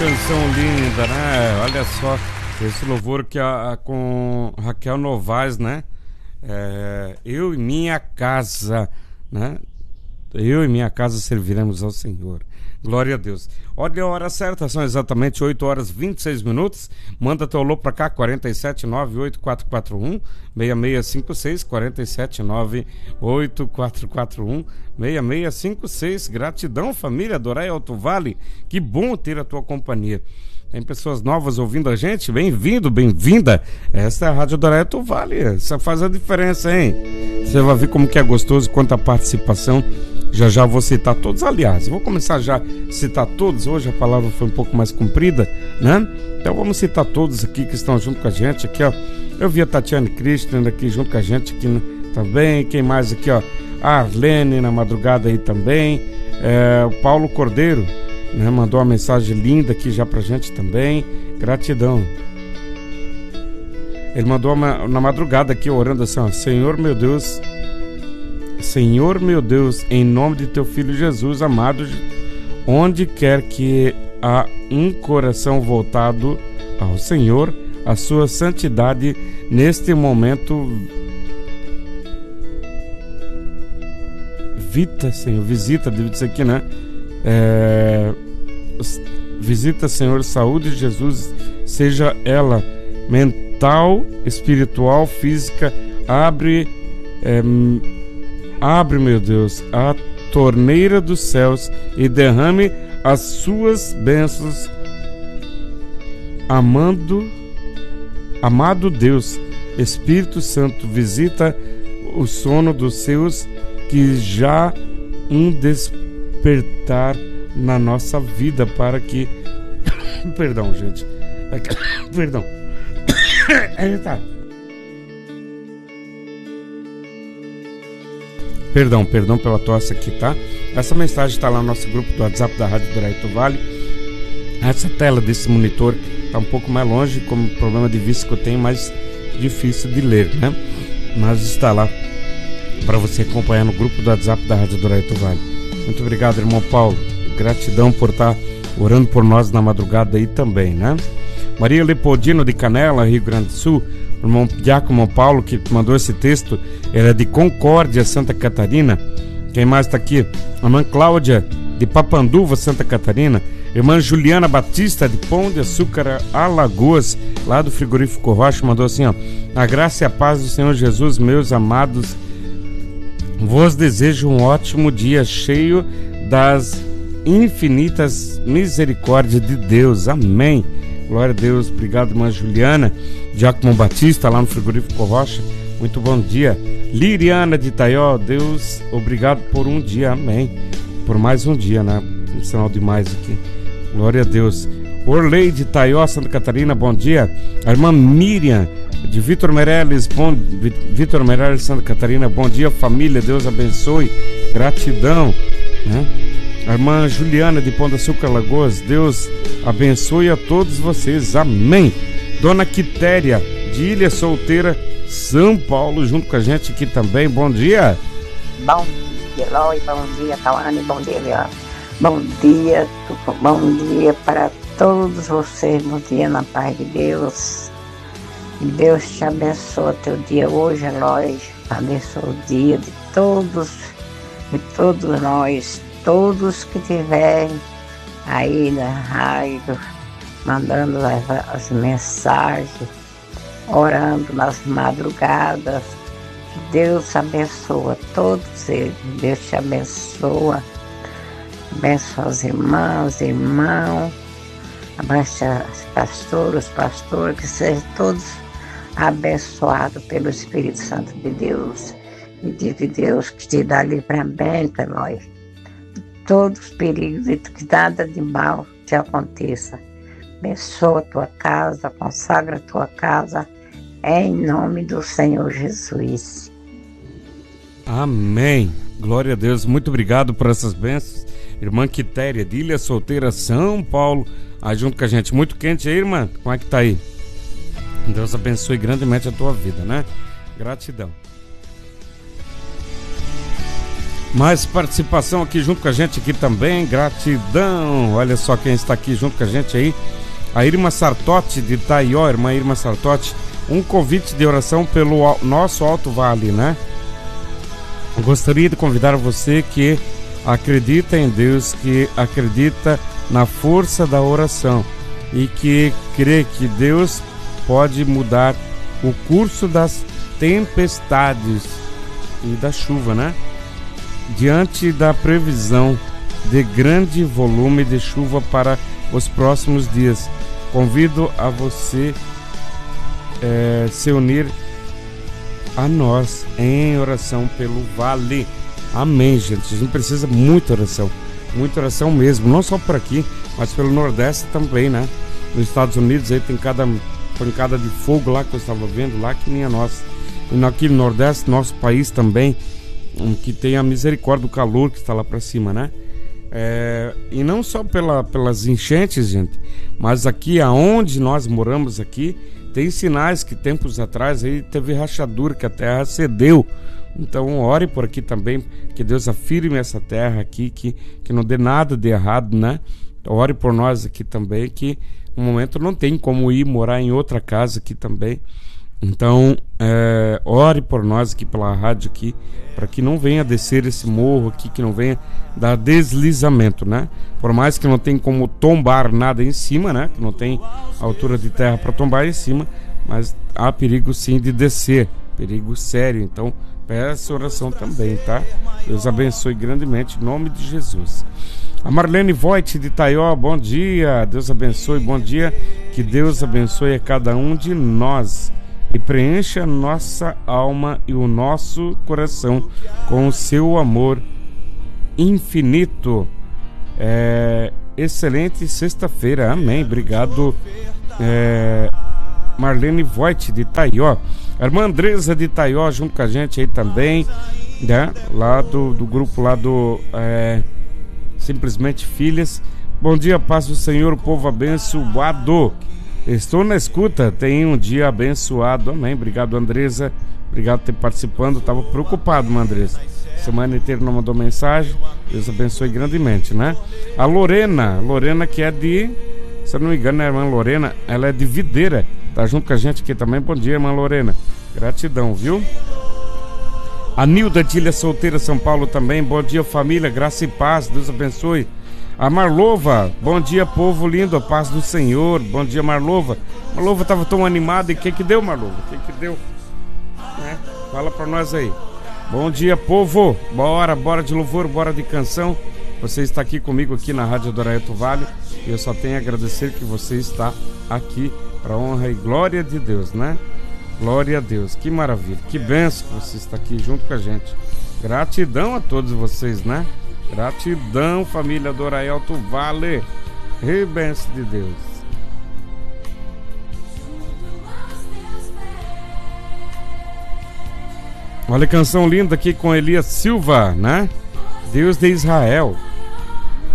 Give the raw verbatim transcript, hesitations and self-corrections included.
canção linda, né? Olha só, esse louvor que a, a, com Raquel Novaes, né? É, eu e minha casa, né? Eu e minha casa serviremos ao Senhor. Glória a Deus. Olha a hora certa, são exatamente oito horas e vinte e seis minutos. Manda teu alô pra cá, quatro sete nove oito quatro quatro um seis seis cinco seis, quatro sete nove oito quatro quatro um seis seis cinco seis. Gratidão, família Dorai Alto Vale. Que bom ter a tua companhia. Tem pessoas novas ouvindo a gente? Bem-vindo, bem-vinda. Essa é a Rádio Dorai Alto Vale. Isso faz a diferença, hein? Você vai ver como que é gostoso quanto a participação. Já já vou citar todos, aliás, vou começar já a citar todos. Hoje a palavra foi um pouco mais comprida, né? Então vamos citar todos aqui que estão junto com a gente aqui, ó. Eu vi a Tatiane Christian aqui junto com a gente aqui, né? Também. Quem mais aqui, ó? A Arlene na madrugada aí também. É, o Paulo Cordeiro, né? Mandou uma mensagem linda aqui já pra gente também. Gratidão. Ele mandou uma, na madrugada aqui orando assim, ó: Senhor meu Deus, Senhor meu Deus, em nome de teu Filho Jesus amado, onde quer que há um coração voltado ao Senhor, a sua santidade neste momento, vita, Senhor, visita, deve dizer aqui, né? É, visita, Senhor, saúde de Jesus, seja ela mental, espiritual, física, abre... É, Abre, meu Deus, a torneira dos céus e derrame as suas bênçãos, amando, amado Deus, Espírito Santo, visita o sono dos seus, que já um despertar na nossa vida para que... Perdão, gente. Perdão. Aí tá. Perdão, perdão pela tosse aqui, tá? Essa mensagem está lá no nosso grupo do WhatsApp da Rádio Dorai Alto Vale. Essa tela desse monitor está um pouco mais longe, como problema de vista que eu tenho, mais difícil de ler, né? Mas está lá para você acompanhar no grupo do WhatsApp da Rádio Dorai Alto Vale. Muito obrigado, irmão Paulo. Gratidão por estar orando por nós na madrugada aí também, né? Maria Leopoldino de Canela, Rio Grande do Sul. O irmão Diácono Paulo que mandou esse texto, ele é de Concórdia, Santa Catarina. Quem mais está aqui? A irmã Cláudia de Papanduva, Santa Catarina. Irmã Juliana Batista de Pão de Açúcar, Alagoas, lá do Frigorífico Rocha, mandou assim, ó: a graça e a paz do Senhor Jesus, meus amados, vos desejo um ótimo dia cheio das infinitas misericórdias de Deus. Amém. Glória a Deus. Obrigado, irmã Juliana. Giacomo Batista, lá no Frigorífico Rocha. Muito bom dia. Liriana de Itaió, Deus, obrigado por um dia. Amém. Por mais um dia, né? Um sinal de mais aqui. Glória a Deus. Orley de Itaió, Santa Catarina, bom dia. A irmã Miriam de Vitor Meirelles, bom... Vitor Meirelles, Santa Catarina, bom dia, família. Deus abençoe. Gratidão, né? A irmã Juliana de Pão de Açúcar, Alagoas, Deus abençoe a todos vocês, amém. Dona Quitéria de Ilha Solteira, São Paulo, junto com a gente aqui também, bom dia. Bom dia, Eloy, bom dia, Tawane, bom dia, Leandro. Bom dia, Tuco, bom dia para todos vocês, bom dia na paz de Deus. Que Deus te abençoe teu dia hoje, Eloy, abençoe o dia de todos, de todos nós, todos que tiverem aí na rádio, mandando as, as mensagens, orando nas madrugadas. Que Deus abençoa todos eles. Deus te abençoa. Abençoa as irmãs, irmãos, abençoa as pastoras, pastores, que sejam todos abençoados pelo Espírito Santo de Deus. E de Deus que te dá livramento, Eloy. Todos os perigos e que nada de mal te aconteça. Abençoa a tua casa, consagra a tua casa, em nome do Senhor Jesus. Amém. Glória a Deus. Muito obrigado por essas bênçãos. Irmã Quitéria de Ilha Solteira, São Paulo, aí junto com a gente. Muito quente aí, irmã? Como é que tá aí? Deus abençoe grandemente a tua vida, né? Gratidão. Mais participação aqui junto com a gente aqui também, gratidão. Olha só quem está aqui junto com a gente aí, a Irma Sartotti de Itaió, irmã Irma Sartotti, um convite de oração pelo nosso Alto Vale, né? Gostaria de convidar você que acredita em Deus, que acredita na força da oração e que crê que Deus pode mudar o curso das tempestades e da chuva, né? Diante da previsão de grande volume de chuva para os próximos dias, convido a você é, se unir a nós em oração pelo vale. Amém, gente. A gente precisa muita oração, muita oração mesmo, não só por aqui, mas pelo Nordeste também, né? Nos Estados Unidos aí tem cada pancada de fogo lá que eu estava vendo lá, que nem a nossa. E aqui no Nordeste, nosso país também, que tem a misericórdia do calor que está lá para cima, né? É, e não só pela, pelas enchentes, gente, mas aqui aonde nós moramos aqui, tem sinais que tempos atrás aí teve rachadura, que a terra cedeu. Então ore por aqui também, que Deus afirme essa terra aqui, que, que não dê nada de errado, né? Ore por nós aqui também, que no momento não tem como ir morar em outra casa aqui também. Então, é, ore por nós aqui pela rádio aqui, para que não venha descer esse morro aqui, que não venha dar deslizamento, né? Por mais que não tenha como tombar nada em cima, né? Que não tem altura de terra para tombar em cima, mas há perigo sim de descer, perigo sério. Então, peça oração também, tá? Deus abençoe grandemente, em nome de Jesus. A Marlene Voigt de Itaió, bom dia, Deus abençoe, bom dia, que Deus abençoe a cada um de nós e preencha nossa alma e o nosso coração com o seu amor infinito. É, excelente sexta-feira, amém. Obrigado, é, Marlene Voigt de Itaió. A irmã Andresa de Itaió junto com a gente aí também, né? Lá do, do grupo lá do é, Simplesmente Filhas. Bom dia, paz do Senhor, povo abençoado. Estou na escuta, tenha um dia abençoado, amém. Obrigado, Andresa, obrigado por ter participando. Estava preocupado, minha Andresa, semana inteira não mandou mensagem. Deus abençoe grandemente, né? A Lorena, Lorena que é de, se eu não me engano, é a irmã Lorena, ela é de Videira, tá junto com a gente aqui também. Bom dia, irmã Lorena, gratidão, viu? A Nilda de Ilha Solteira, São Paulo também, bom dia, família, graça e paz, Deus abençoe. A Marlova, bom dia, povo lindo, a paz do Senhor. Bom dia, Marlova. Marlova estava tão animada, e o que que deu, Marlova? O que que deu? É, fala pra nós aí. Bom dia, povo. Bora, bora de louvor, bora de canção. Você está aqui comigo aqui na Rádio Doraeto Vale. E eu só tenho a agradecer que você está aqui para honra e glória de Deus, né? Glória a Deus, que maravilha, que benção que você está aqui junto com a gente. Gratidão a todos vocês, né? Gratidão, família do Alto Vale. E bênção de Deus. Olha a canção linda aqui com Elias Silva, né? Deus de Israel.